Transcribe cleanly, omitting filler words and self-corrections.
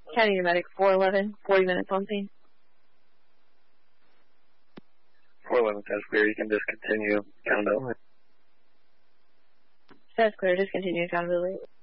County Medic 411, 40 minutes on scene. 411, that's clear. You can discontinue accountability. That's clear. Discontinue accountability.